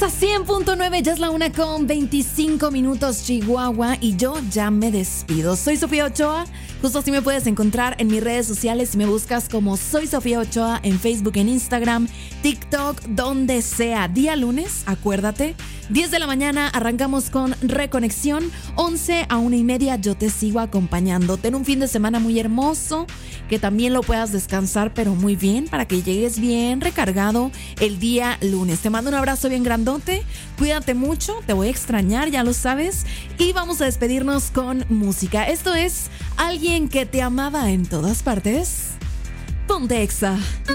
Estás a 100.9, ya es la 1:25 Chihuahua y yo ya me despido. Soy Sofía Ochoa, justo así me puedes encontrar en mis redes sociales si me buscas como Soy Sofía Ochoa en Facebook, en Instagram, TikTok, donde sea. Día lunes, acuérdate, 10 de la mañana arrancamos con Reconexión, 11 a 1:30 yo te sigo acompañando. Ten un fin de semana muy hermoso, que también lo puedas descansar pero muy bien para que llegues bien recargado el día lunes. Te mando un abrazo bien grandote, cuídate mucho, te voy a extrañar, ya lo sabes, y vamos a despedirnos con música. Esto es Alguien que te amaba en todas partes. Ponte Exa.